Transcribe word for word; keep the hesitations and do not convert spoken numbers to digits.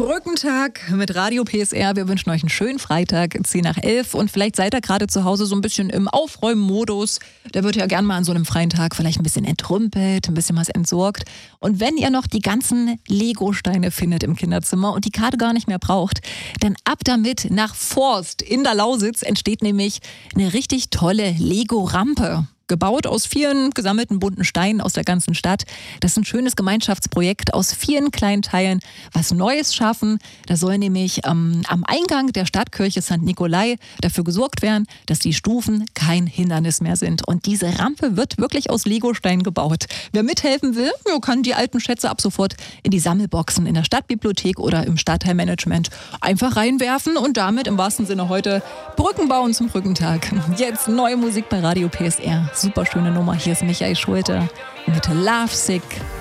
Brückentag mit Radio P S R. Wir wünschen euch einen schönen Freitag, zehn nach elf. Und vielleicht seid ihr gerade zu Hause so ein bisschen im Aufräumen-Modus. Da wird ja gern mal an so einem freien Tag vielleicht ein bisschen entrümpelt, ein bisschen was entsorgt. Und wenn ihr noch die ganzen Lego-Steine findet im Kinderzimmer und die Karte gar nicht mehr braucht, dann ab damit nach Forst. In der Lausitz entsteht nämlich eine richtig tolle Lego-Rampe. Gebaut aus vielen gesammelten bunten Steinen aus der ganzen Stadt. Das ist ein schönes Gemeinschaftsprojekt aus vielen kleinen Teilen, was Neues schaffen. Da soll nämlich ähm, am Eingang der Stadtkirche Sankt Nikolai dafür gesorgt werden, dass die Stufen kein Hindernis mehr sind. Und diese Rampe wird wirklich aus Legosteinen gebaut. Wer mithelfen will, ja, kann die alten Schätze ab sofort in die Sammelboxen in der Stadtbibliothek oder im Stadtteilmanagement einfach reinwerfen und damit im wahrsten Sinne heute Brücken bauen zum Brückentag. Jetzt neue Musik bei Radio P S R. Super schöne Nummer. Hier ist Michael Schulte mit Love Sick.